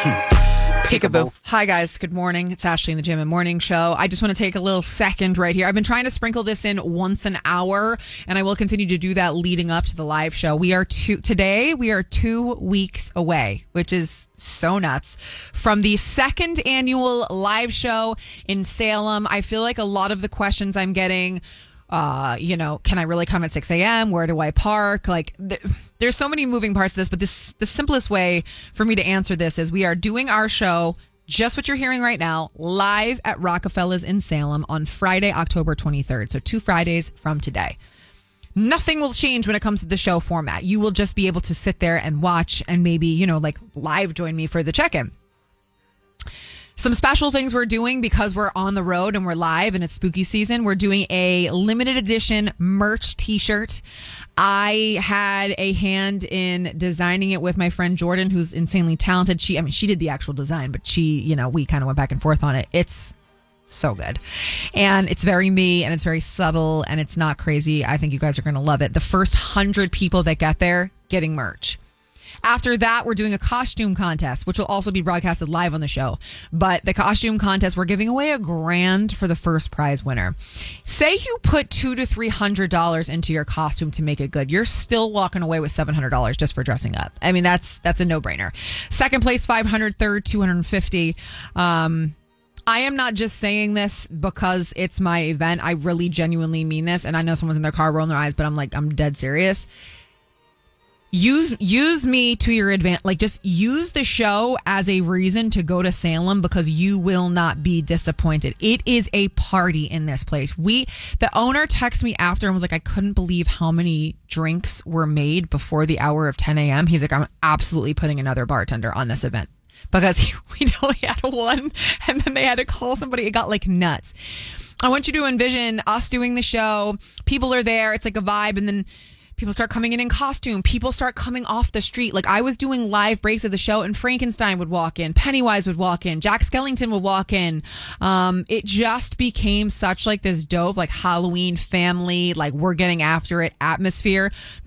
Peekaboo. Hi, guys. Good morning. It's Ashley in the Gym and Morning Show. I just want to take a little second right here. I've been trying to sprinkle this in once an hour, and I will continue to do that leading up to the live show. Today, we are 2 weeks away, which is so nuts, from the second annual live show in Salem. I feel like a lot of the questions I'm getting, can I really come at 6 a.m.? Where do I park? There's so many moving parts to this, but the simplest way for me to answer this is we are doing our show, just what you're hearing right now, live at Rockefeller's in Salem on Friday, October 23rd. So 2 Fridays from today. Nothing will change when it comes to the show format. You will just be able to sit there and watch and maybe, live join me for the check-in. Some special things we're doing because we're on the road and we're live and it's spooky season. We're doing a limited edition merch t-shirt. I had a hand in designing it with my friend Jordan, who's insanely talented. She did the actual design, but we kind of went back and forth on it. It's so good. And it's very me and it's very subtle and it's not crazy. I think you guys are going to love it. The first 100 people that get there getting merch. After that, we're doing a costume contest, which will also be broadcasted live on the show. But the costume contest, we're giving away $1,000 for the first prize winner. Say you put $200 to $300 into your costume to make it good. You're still walking away with $700 just for dressing up. I mean, that's a no-brainer. Second place, $500. Third, $250. I am not just saying this because it's my event. I really genuinely mean this. And I know someone's in their car rolling their eyes, but I'm dead serious. Use me to your advantage. Just use the show as a reason to go to Salem because you will not be disappointed. It is a party in this place. The owner texted me after and was like, I couldn't believe how many drinks were made before the hour of 10 a.m. He's like, I'm absolutely putting another bartender on this event because we only had one and then they had to call somebody. It got nuts. I want you to envision us doing the show. People are there. It's like a vibe. And then people start coming in costume. People start coming off the street. I was doing live breaks of the show and Frankenstein would walk in. Pennywise would walk in. Jack Skellington would walk in. It just became such this dope, Halloween family, we're getting after it atmosphere.